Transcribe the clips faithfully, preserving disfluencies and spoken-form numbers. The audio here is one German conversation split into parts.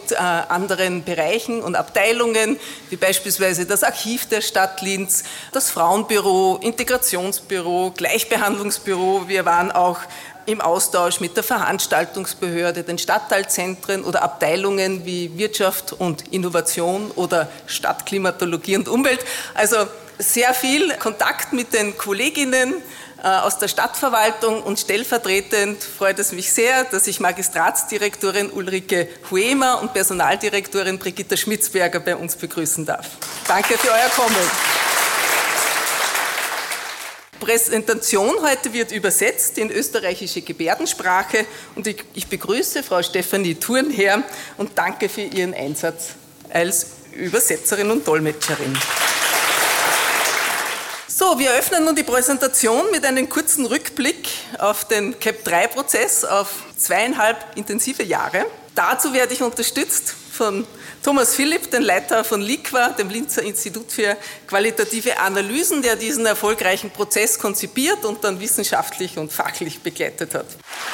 mit äh, anderen Bereichen und Abteilungen, wie beispielsweise das Archiv der Stadt Linz, das Frauenbüro, Integrationsbüro, Gleichbehandlungsbüro. Wir waren auch im Austausch mit der Veranstaltungsbehörde, den Stadtteilzentren oder Abteilungen wie Wirtschaft und Innovation oder Stadtklimatologie und Umwelt. Also sehr viel Kontakt mit den Kolleginnen äh, aus der Stadtverwaltung und stellvertretend freut es mich sehr, dass ich Magistratsdirektorin Ulrike Huemer und Personaldirektorin Brigitta Schmitzberger bei uns begrüßen darf. Danke für euer Kommen. Die Präsentation heute wird übersetzt in österreichische Gebärdensprache und ich, ich begrüße Frau Stefanie Thurnherr und danke für Ihren Einsatz als Übersetzerin und Dolmetscherin. So, wir eröffnen nun die Präsentation mit einem kurzen Rückblick auf den C A P drei Prozess auf zweieinhalb intensive Jahre. Dazu werde ich unterstützt von Thomas Philipp, den Leiter von LIQUA, dem Linzer Institut für qualitative Analysen, der diesen erfolgreichen Prozess konzipiert und dann wissenschaftlich und fachlich begleitet hat.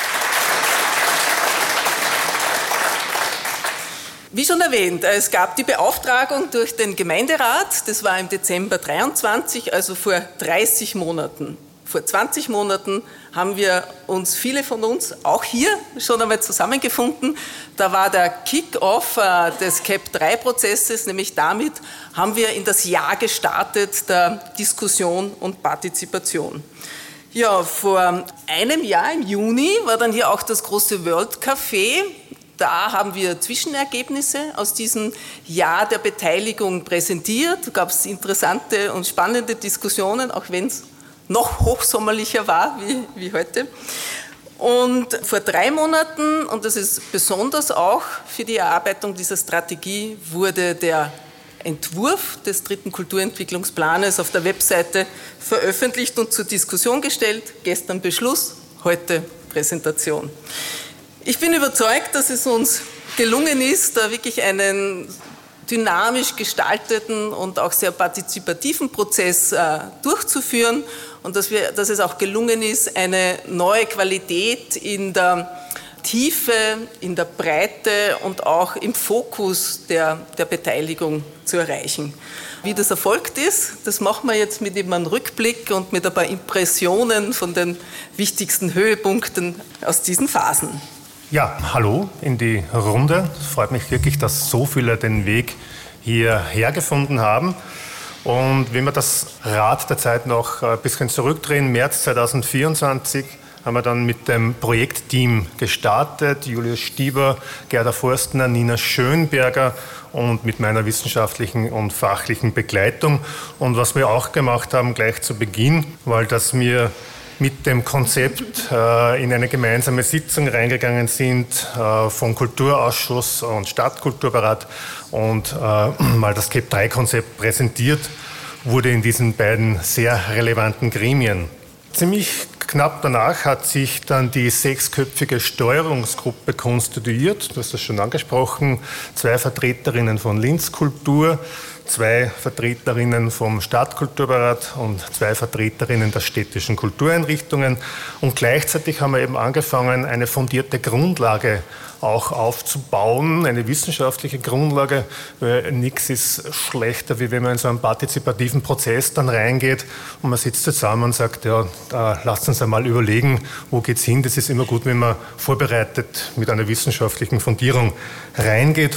Wie schon erwähnt, es gab die Beauftragung durch den Gemeinderat, das war im Dezember dreiundzwanzig, also vor dreißig Monaten. Vor zwanzig Monaten haben wir uns, viele von uns, auch hier schon einmal zusammengefunden. Da war der Kick-off des C A P drei Prozesses, nämlich damit haben wir in das Jahr gestartet der Diskussion und Partizipation. Ja, vor einem Jahr, im Juni, war dann hier auch das große World Café. Da haben wir Zwischenergebnisse aus diesem Jahr der Beteiligung präsentiert. Da gab es interessante und spannende Diskussionen, auch wenn es noch hochsommerlicher war wie, wie heute. Und vor drei Monaten, und das ist besonders auch für die Erarbeitung dieser Strategie, wurde der Entwurf des dritten Kulturentwicklungsplanes auf der Webseite veröffentlicht und zur Diskussion gestellt. Gestern Beschluss, heute Präsentation. Ich bin überzeugt, dass es uns gelungen ist, da wirklich einen dynamisch gestalteten und auch sehr partizipativen Prozess äh, durchzuführen und dass, wir, dass es auch gelungen ist, eine neue Qualität in der Tiefe, in der Breite und auch im Fokus der, der Beteiligung zu erreichen. Wie das erfolgt ist, das machen wir jetzt mit einem Rückblick und mit ein paar Impressionen von den wichtigsten Höhepunkten aus diesen Phasen. Ja, hallo in die Runde. Es freut mich wirklich, dass so viele den Weg hierher gefunden haben. Und wenn wir das Rad der Zeit noch ein bisschen zurückdrehen, März zweitausendvierundzwanzig haben wir dann mit dem Projektteam gestartet. Julius Stieber, Gerda Forstner, Nina Schönberger und mit meiner wissenschaftlichen und fachlichen Begleitung. Und was wir auch gemacht haben gleich zu Beginn, weil dass wir mit dem Konzept äh, in eine gemeinsame Sitzung reingegangen sind äh, vom Kulturausschuss und Stadtkulturberat und äh, mal das C A P drei Konzept präsentiert wurde in diesen beiden sehr relevanten Gremien. Ziemlich knapp danach hat sich dann die sechsköpfige Steuerungsgruppe konstituiert. Du hast das schon angesprochen. Zwei Vertreterinnen von Linz Kultur, zwei Vertreterinnen vom Stadtkulturberat und zwei Vertreterinnen der städtischen Kultureinrichtungen. Und gleichzeitig haben wir eben angefangen, eine fundierte Grundlage auch aufzubauen, eine wissenschaftliche Grundlage, weil nichts ist schlechter, wie wenn man in so einen partizipativen Prozess dann reingeht und man sitzt zusammen und sagt, ja, da lasst uns einmal überlegen, wo geht's hin. Das ist immer gut, wenn man vorbereitet mit einer wissenschaftlichen Fundierung reingeht.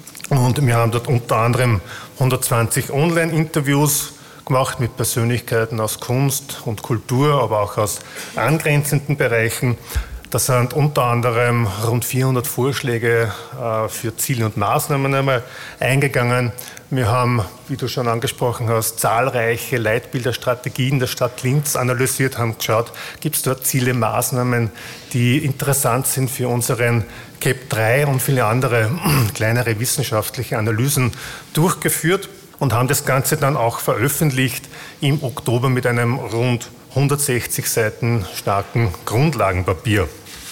Und wir haben dort unter anderem hundertzwanzig Online-Interviews gemacht mit Persönlichkeiten aus Kunst und Kultur, aber auch aus angrenzenden Bereichen. Da sind unter anderem rund vierhundert Vorschläge äh, für Ziele und Maßnahmen einmal eingegangen. Wir haben, wie du schon angesprochen hast, zahlreiche Leitbilder, Strategien der Stadt Linz analysiert, haben geschaut, gibt es dort Ziele, Maßnahmen, die interessant sind für unseren C A P drei und viele andere kleinere wissenschaftliche Analysen durchgeführt und haben das Ganze dann auch veröffentlicht im Oktober mit einem rund hundertsechzig Seiten starken Grundlagenpapier.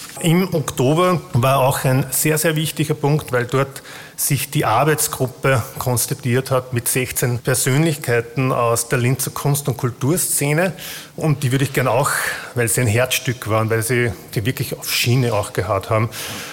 Im Oktober war auch ein sehr, sehr wichtiger Punkt, weil dort sich die Arbeitsgruppe konstituiert hat mit sechzehn Persönlichkeiten aus der Linzer Kunst- und Kulturszene. Und die würde ich gerne auch, weil sie ein Herzstück waren, weil sie die wirklich auf Schiene auch gehabt haben,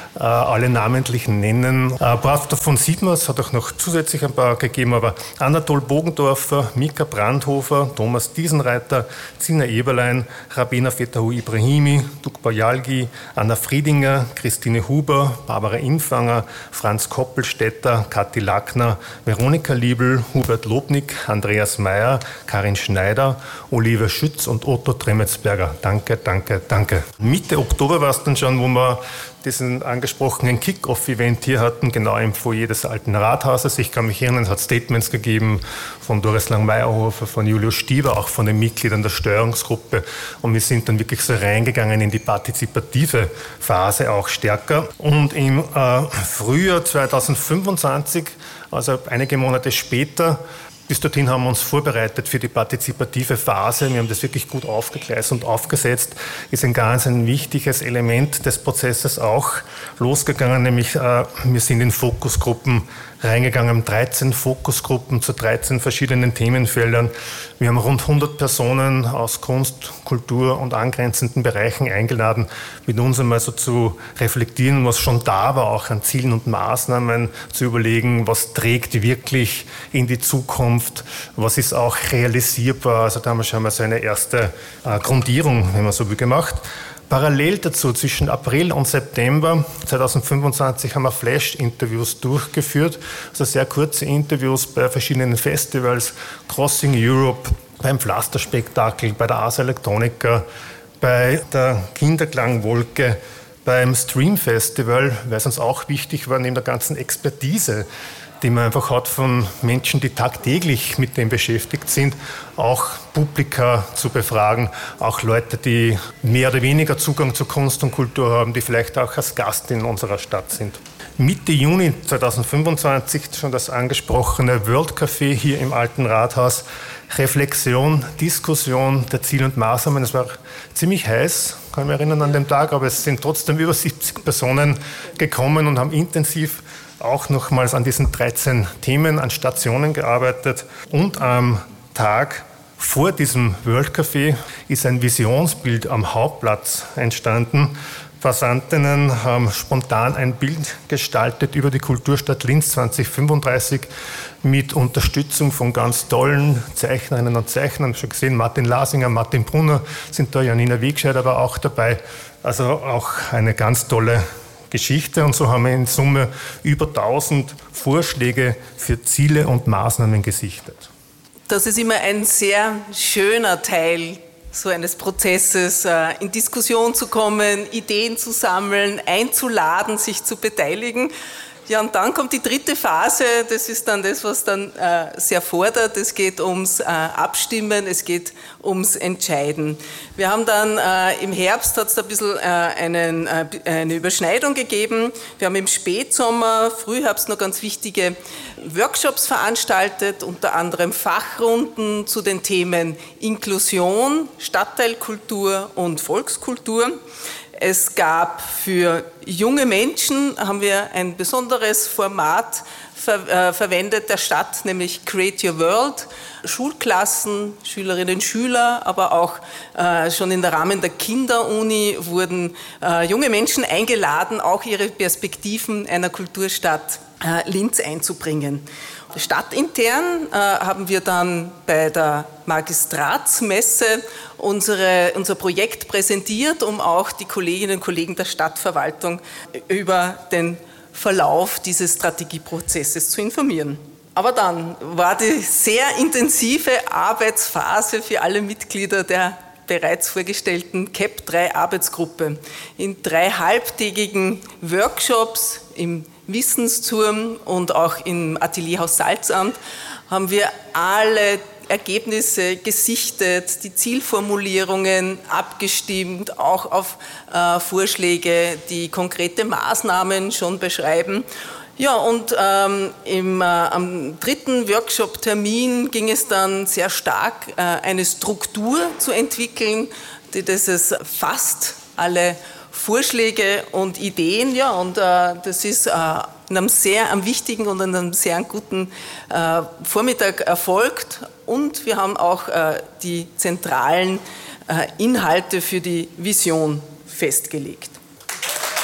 äh, alle namentlich nennen. Äh, ein paar davon sieht man, es hat auch noch zusätzlich ein paar gegeben, aber Anatol Bogendorfer, Mika Brandhofer, Thomas Diesenreiter, Zina Eberlein, Rabena Fetahu Ibrahimi, Dukba Jalgi, Anna Friedinger, Christine Huber, Barbara Infanger, Franz Koppelstetter, Kathi Lackner, Veronika Liebl, Hubert Lobnick, Andreas Meyer, Karin Schneider, Oliver Schütz und Otto Tremetsberger. Danke, danke, danke. Mitte Oktober war es dann schon, wo wir diesen angesprochenen Kick-Off-Event hier hatten, genau im Foyer des Alten Rathauses. Ich kann mich erinnern, es hat Statements gegeben von Doris Lang-Meyerhofer, von Julius Stieber, auch von den Mitgliedern der Steuerungsgruppe. Und wir sind dann wirklich so reingegangen in die partizipative Phase auch stärker. Und im äh, Frühjahr zweitausendfünfundzwanzig, also einige Monate später, bis dorthin haben wir uns vorbereitet für die partizipative Phase. Wir haben das wirklich gut aufgegleist und aufgesetzt. Ist ein ganz ein wichtiges Element des Prozesses auch losgegangen, nämlich äh, wir sind in Fokusgruppen reingegangen, dreizehn Fokusgruppen zu dreizehn verschiedenen Themenfeldern. Wir haben rund hundert Personen aus Kunst, Kultur und angrenzenden Bereichen eingeladen, mit uns einmal so zu reflektieren, was schon da war, auch an Zielen und Maßnahmen zu überlegen, was trägt wirklich in die Zukunft, was ist auch realisierbar. Also da haben wir schon mal so eine erste äh, Grundierung, wenn man so will, gemacht. Parallel dazu, zwischen April und September zweitausendfünfundzwanzig, haben wir Flash-Interviews durchgeführt, also sehr kurze Interviews bei verschiedenen Festivals, Crossing Europe, beim Pflasterspektakel, bei der Ars Electronica, bei der Kinderklangwolke, beim Stream Festival, weil es uns auch wichtig war, neben der ganzen Expertise, die man einfach hat von Menschen, die tagtäglich mit dem beschäftigt sind, auch Publika zu befragen, auch Leute, die mehr oder weniger Zugang zu Kunst und Kultur haben, die vielleicht auch als Gast in unserer Stadt sind. Mitte Juni zweitausendfünfundzwanzig schon das angesprochene World Café hier im Alten Rathaus. Reflexion, Diskussion der Ziele und Maßnahmen. Es war ziemlich heiß, kann ich mich erinnern an den Tag, aber es sind trotzdem über siebzig Personen gekommen und haben intensiv auch nochmals an diesen dreizehn Themen, an Stationen gearbeitet. Und am Tag vor diesem World Café ist ein Visionsbild am Hauptplatz entstanden. Passantinnen haben spontan ein Bild gestaltet über die Kulturstadt Linz zweitausendfünfunddreißig mit Unterstützung von ganz tollen Zeichnerinnen und Zeichnern. Schon gesehen, Martin Lasinger, Martin Brunner sind da, Janina Wegscheid aber auch dabei. Also auch eine ganz tolle Geschichte, und so haben wir in Summe über tausend Vorschläge für Ziele und Maßnahmen gesichtet. Das ist immer ein sehr schöner Teil so eines Prozesses, in Diskussion zu kommen, Ideen zu sammeln, einzuladen, sich zu beteiligen. Ja, und dann kommt die dritte Phase, das ist dann das, was dann äh, sehr fordert. Es geht ums äh, Abstimmen, es geht ums Entscheiden. Wir haben dann äh, im Herbst, hat es da ein bisschen äh, einen, äh, eine Überschneidung gegeben. Wir haben im Spätsommer, Frühherbst noch ganz wichtige Workshops veranstaltet, unter anderem Fachrunden zu den Themen Inklusion, Stadtteilkultur und Volkskultur. Es gab für junge Menschen, haben wir ein besonderes Format ver, äh, verwendet der Stadt, nämlich Create Your World. Schulklassen, Schülerinnen und Schüler, aber auch äh, schon im Rahmen der Kinderuni wurden äh, junge Menschen eingeladen, auch ihre Perspektiven einer Kulturstadt äh, Linz einzubringen. Stadtintern äh, haben wir dann bei der Magistratsmesse unsere, unser Projekt präsentiert, um auch die Kolleginnen und Kollegen der Stadtverwaltung über den Verlauf dieses Strategieprozesses zu informieren. Aber dann war die sehr intensive Arbeitsphase für alle Mitglieder der bereits vorgestellten C E P drei Arbeitsgruppe. In drei halbtägigen Workshops im Wissensturm und auch im Atelierhaus Salzamt haben wir alle Ergebnisse gesichtet, die Zielformulierungen abgestimmt, auch auf äh, Vorschläge, die konkrete Maßnahmen schon beschreiben. Ja, und ähm, im, äh, am dritten Workshop-Termin ging es dann sehr stark, äh, eine Struktur zu entwickeln, die das ist fast alle Vorschläge und Ideen, ja, und äh, das ist äh, in einem sehr einem wichtigen und in einem sehr guten äh, Vormittag erfolgt, und wir haben auch äh, die zentralen äh, Inhalte für die Vision festgelegt.